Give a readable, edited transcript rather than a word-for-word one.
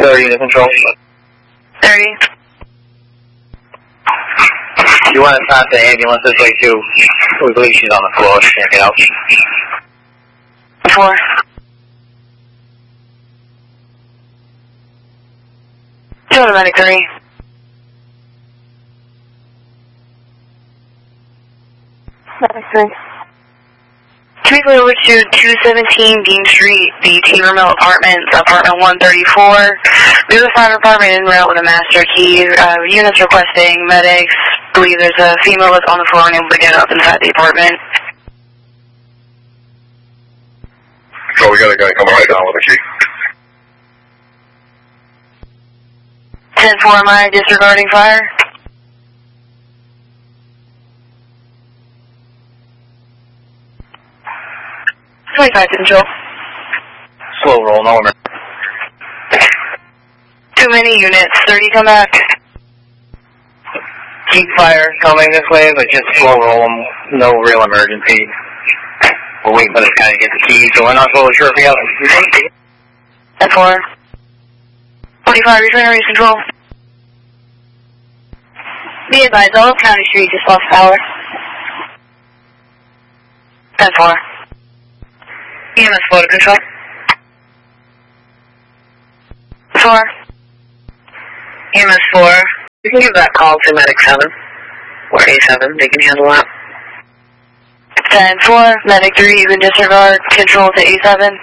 30 to control. 30. You want to pass the ambulance this way too? We believe she's on the floor. She can't get out. 4. Go to medic 3. Medic 3. Directly over to 217 Dean Street, the T. Remote Apartments, apartment 134. There's a fire department en route with a master key. Units requesting medics. Believe there's a female that's on the floor and able to get up inside the apartment. So we got a guy coming right down with a key. 10-4, am I disregarding fire? Back to control. Slow roll, no emergency. Too many units. 30, come back. Keep fire coming this way, but just slow roll them. No real emergency. We'll wait for this guy to get the key, so we're not totally sure if we have it. 10-4. 45, return to control. Be advised, all of County Street just lost power. 10-4. EMS 4 to control. 4. EMS 4. You can give that call to Medic 7. Or A7, they can handle that. 10-4, Medic 3, you can disregard control to A7.